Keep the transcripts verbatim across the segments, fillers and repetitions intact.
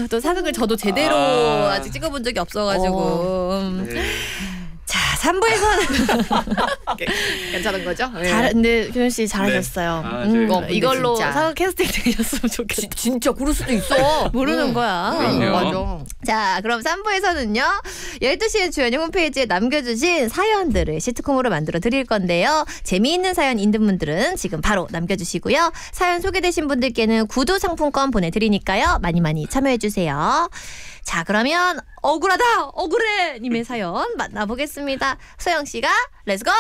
또 사극을 저도 제대로 아. 아직 찍어본 적이 없어가지고. 어. 네. 자, 삼 부에서는 괜찮은 거죠? 네. 잘, 근데 규현 씨 잘하셨어요. 네. 아, 음, 네. 이걸로 진짜. 사극 캐스팅 되셨으면 좋겠어. 지, 진짜 그럴 수도 있어. 모르는 응. 거야. 그럼요. 맞아. 자, 그럼 삼 부에서는요. 열두 시에 주연이 홈페이지에 남겨주신 사연들을 시트콤으로 만들어 드릴 건데요. 재미있는 사연 있는 분들은 지금 바로 남겨주시고요. 사연 소개되신 분들께는 구두 상품권 보내드리니까요. 많이 많이 참여해주세요. 자, 그러면 억울하다 억울해 님의 사연 만나보겠습니다. 소영씨가 렛츠고!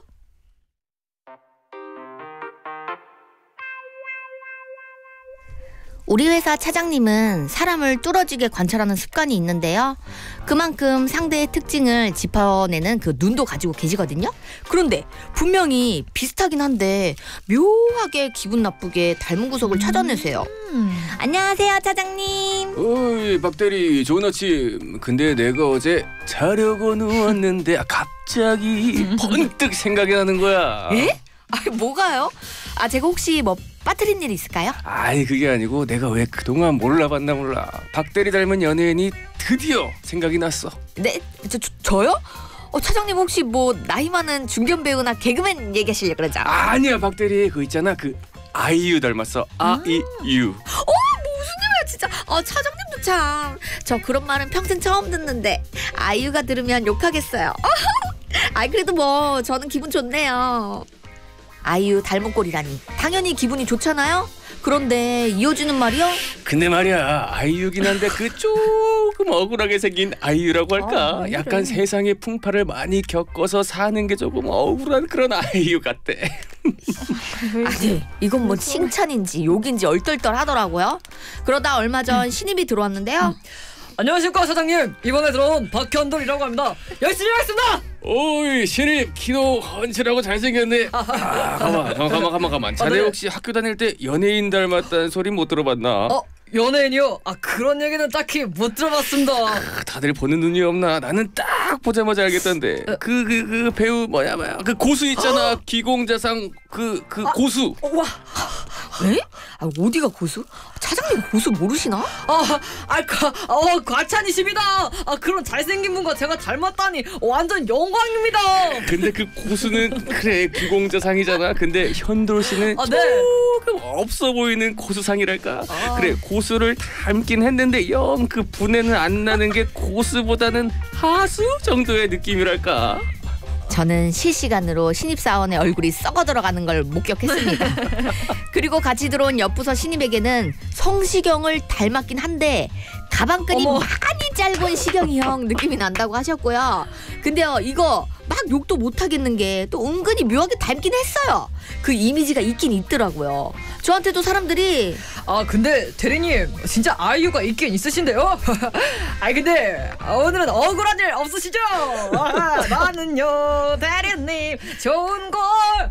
우리 회사 차장님은 사람을 뚫어지게 관찰하는 습관이 있는데요. 그만큼 상대의 특징을 짚어내는 그 눈도 가지고 계시거든요. 그런데 분명히 비슷하긴 한데 묘하게 기분 나쁘게 닮은 구석을 찾아내세요. 음. 안녕하세요, 차장님. 어이 박대리 좋은 아침. 근데 내가 어제 자려고 누웠는데 갑자기 번뜩 생각이 나는 거야. 예? 아, 뭐가요? 아, 제가 혹시 뭐 빠뜨린 일 있을까요? 아니 그게 아니고 내가 왜 그동안 몰라봤나 몰라. 박대리 닮은 연예인이 드디어 생각이 났어. 네? 저, 저, 저요? 어, 차장님 혹시 뭐 나이 많은 중견 배우나 개그맨 얘기하시려고 그러죠? 아니야 박대리 그 있잖아 그 아이유 닮았어. 아이유. 진짜 어 차장님도 참 저 그런 말은 평생 처음 듣는데 아이유가 들으면 욕하겠어요. 아이 그래도 뭐 저는 기분 좋네요. 아이유 닮은 꼴이라니 당연히 기분이 좋잖아요. 그런데 이어지는 말이요? 근데 말이야 아이유긴 한데 그 조금 억울하게 생긴 아이유라고 할까. 아, 왜 그래? 약간 세상의 풍파를 많이 겪어서 사는 게 조금 억울한 그런 아이유 같대. 아니 이건 뭐 칭찬인지 욕인지 얼떨떨하더라고요. 그러다 얼마 전 신입이 들어왔는데요. 안녕하십니까 사장님. 이번에 들어온 박현돌이라고 합니다. 열심히 하겠습니다. 오이 신입 키도 헌칠하고 잘생겼네. 아 가만 가만 가만 가만 가만. 자네 네. 혹시 학교 다닐 때 연예인 닮았다는 소리 못 들어봤나? 어 연예인이요? 아 그런 얘기는 딱히 못 들어봤습니다. 아, 다들 보는 눈이 없나? 나는 딱 보자마자 알겠던데. 그 그 그 배우 뭐야 뭐야 그 고수 있잖아. 기공자상 그 그 고수. 와, 에? 아, 어디가 고수? 차장님 고수 모르시나? 아, 아, 과, 어, 과찬이십니다. 아, 그런 잘생긴 분과 제가 닮았다니 완전 영광입니다. 근데 그 고수는 그래 기공자상이잖아. 근데 현돌 씨는 아, 네. 조금 없어 보이는 고수상이랄까. 아. 그래 고수를 닮긴 했는데 영 그 분해는 안 나는 게 고수보다는 하수 정도의 느낌이랄까. 저는 실시간으로 신입사원의 얼굴이 썩어 들어가는 걸 목격했습니다. 그리고 같이 들어온 옆부서 신입에게는 성시경을 닮았긴 한데 가방끈이 어머. 많이 짧은 시경이 형 느낌이 난다고 하셨고요. 근데요 이거 막 욕도 못하겠는 게 또 은근히 묘하게 닮긴 했어요. 그 이미지가 있긴 있더라고요. 저한테도 사람들이 아, 근데 대리님 진짜 아이유가 있긴 있으신데요. 아, 근데 오늘은 억울한 일 없으시죠? 아, 나는요 대리님 좋은 걸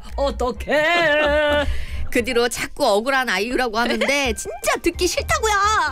어떡해. 그 뒤로 자꾸 억울한 아이유라고 하는데 진짜 듣기 싫다고요.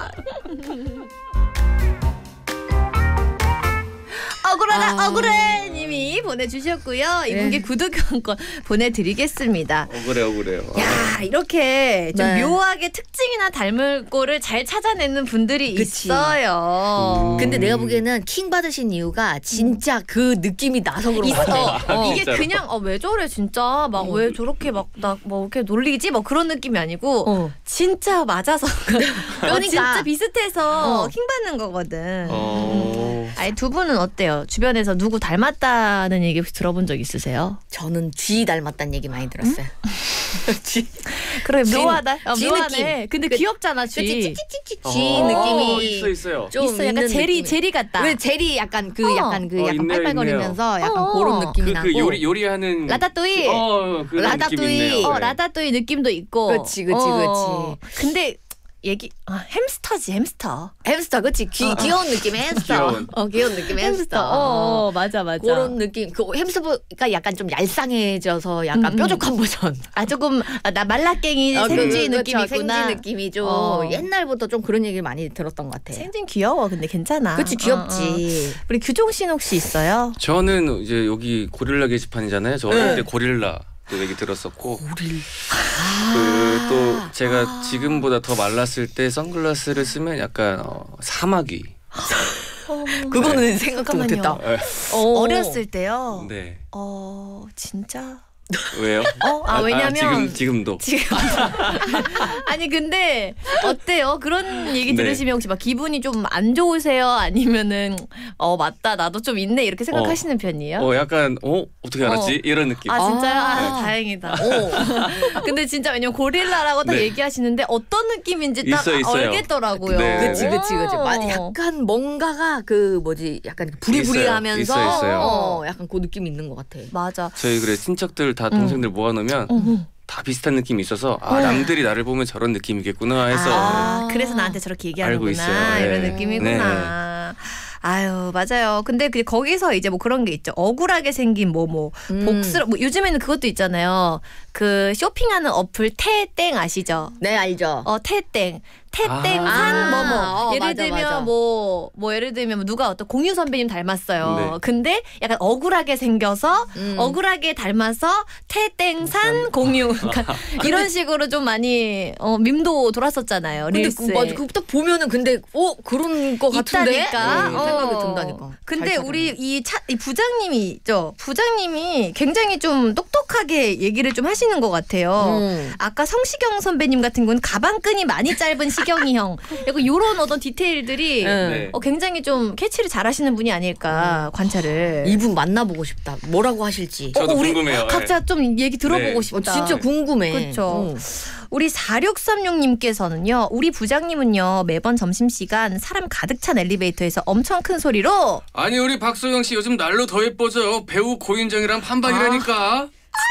억울하다 아. 억울해 님이 보내주셨고요. 이분께 네. 구두 교환권 보내드리겠습니다. 억울해 억울해요. 야, 이렇게 좀 네. 묘하게 특징이나 닮을 꼴을 잘 찾아내는 분들이 그치. 있어요. 음. 근데 내가 보기에는 킹 받으신 이유가 진짜 그 느낌이 나서 그런 것 있어. 같아. 어. 이게 진짜로. 그냥 어, 왜 저래 진짜 막 왜 저렇게 막 나 뭐 이렇게 놀리지 뭐 그런 느낌이 아니고 어. 진짜 맞아서 그러니까. 진짜 비슷해서 어. 킹 받는 거거든. 어. 아니 두 분은 어때요? 주변에서 누구 닮았다는 얘기 혹시 들어본 적 있으세요? 저는 쥐 닮았다는 얘기 많이 들었어요. 쥐. 그래 쥐- 묘하다. 어, 쥐 묘하네. 느낌. 근데 그- 귀엽잖아 쥐. 그치 찌찌찌찌 쥐 어, 느낌이 있어 있어요. 좀 있어 약간 있는 제리 느낌이. 제리 같다. 왜 제리 약간 그 어. 약간 그 어, 약간 있네요, 빨빨거리면서 약간 어. 그런 느낌이 그, 나고. 그 요리 요리하는 라따뚜이. 어, 그 라따뚜이. 느낌 있네요. 어 네. 라따뚜이 느낌도 있고. 그치, 그치, 어. 근데 얘기 아, 햄스터지 햄스터. 햄스터 그치 귀, 어. 귀여운 느낌의 햄스터. 귀여운. 어 귀여운 느낌의 햄스터. 어, 어 맞아 맞아. 그런 느낌. 그 햄스터가 약간 좀 얄쌍해져서 약간 음, 뾰족한 버전. 아 조금 아, 나 말라깽이 어, 생쥐 그, 느낌이구나. 그쵸, 생쥐 느낌이 좀 어. 옛날부터 좀 그런 얘기를 많이 들었던 것 같아요. 생쥐 귀여워 근데 괜찮아. 그치 귀엽지. 어, 어. 우리 규종 씨는 혹시 있어요? 저는 이제 여기 고릴라 게시판이잖아요. 저 네. 어릴 때 고릴라 또 얘기 들었었고 고릴. 그 또 제가 지금보다 더 말랐을 때 선글라스를 쓰면 약간 어, 사마귀. 그거는 생각도 잠깐만요. 못했다. 어, 어렸을 때요. 네. 어 진짜. 왜요? 어, 아, 왜냐면 지금 지금도. 지금 아니 근데 어때요? 그런 얘기 네. 들으시면 혹시 막 기분이 좀 안 좋으세요? 아니면은 어 맞다 나도 좀 있네 이렇게 생각하시는 편이에요? 어 약간 어 어떻게 알았지? 이런 느낌. 아 진짜요? 아, 아. 다행이다. 어. 근데 진짜 왜냐면 고릴라라고 딱 네. 얘기하시는데 어떤 느낌인지 딱 있어, 있어요. 알겠더라고요. 네, 그치 그치 그치. 맞아. 약간 뭔가가 그 뭐지 약간 부리부리하면서 있어요, 있어요. 어, 약간 그 느낌이 있는 것 같아. 맞아. 저희 그래 친척들 다 동생들 모아놓으면 어. 다 비슷한 느낌이 있어서 아 남들이 나를 보면 저런 느낌이겠구나 해서 아, 그래서 나한테 저렇게 얘기하는구나 알고 있어요. 이런 네. 느낌이구나. 아유 맞아요. 근데 그 거기서 이제 뭐 그런 게 있죠. 억울하게 생긴 뭐 뭐 음. 복스러 뭐 요즘에는 그것도 있잖아요. 그 쇼핑하는 어플 태땡 아시죠? 네 알죠. 어 태땡 태땡 아. 산 뭐뭐 어, 예를 맞아, 들면 맞아. 뭐 뭐 예를 들면 뭐 누가 어떤 공유 선배님 닮았어요. 네. 근데 약간 억울하게 생겨서 음. 억울하게 닮아서 태땡 산 공유 그러니까 이런 식으로 좀 많이 어, 밈도 돌았었잖아요. 근데 릴스에. 그, 맞아. 그거 딱 보면은 근데 어 그런 거 같은데. 있다니까. 네, 어. 생각이 든다니까. 근데 잘 우리 찾아내. 이, 차, 이 부장님이 있죠. 부장님이 굉장히 좀 똑똑하게 얘기를 좀 하시는 것 같아요. 음. 아까 성시경 선배님 같은 건 가방끈이 많이 짧은 시경이 형. 약간 이런 어떤 디테일들이 네. 어, 굉장히 좀 캐치를 잘하시는 분이 아닐까 관찰을. 이분 만나보고 싶다. 뭐라고 하실지. 저도 우리 궁금해요. 각자 좀 얘기 들어보고 네. 싶다. 어, 진짜 궁금해. 그쵸. 어. 우리 사육삼육님께서는요. 우리 부장님은요. 매번 점심시간 사람 가득 찬 엘리베이터에서 엄청 큰 소리로 아니 우리 박소영 씨 요즘 날로 더 예뻐져요. 배우 고윤정이랑 판박이라니까.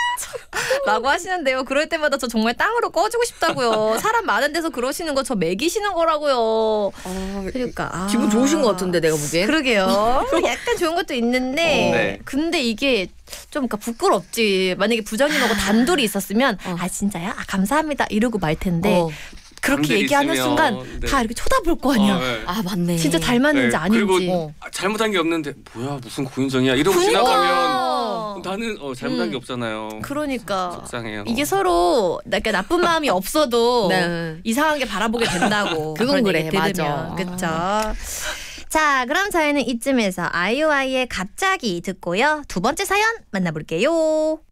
라고 하시는데요. 그럴 때마다 저 정말 땅으로 꺼지고 싶다고요. 사람 많은 데서 그러시는 거 저 매기시는 거라고요. 아, 그러니까 아. 기분 좋으신 것 같은데 내가 보기엔. 그러게요. 약간 좋은 것도 있는데 어, 네. 근데 이게 좀 그러니까 부끄럽지. 만약에 부장님하고 단둘이 있었으면 어. 아 진짜요? 아 감사합니다 이러고 말 텐데 어. 그렇게 남들 얘기하는 있으면, 순간 네. 다 이렇게 쳐다볼 거 아니야. 어, 네. 아 맞네. 진짜 닮았는지 네, 아닌지. 그리고 아, 잘못한 게 없는데 뭐야 무슨 고윤정이야 이러고 그러니까. 지나가면 나는 어, 잘못한 음. 게 없잖아요. 그러니까 속상해요. 이게 서로 그러니까 나쁜 마음이 없어도 네. 이상하게 바라보게 된다고. 그건 그런 그래, 얘기 들으면. 맞아. 그쵸. 자, 그럼 저희는 이쯤에서 아이오아이의 갑자기 듣고요. 두 번째 사연 만나볼게요.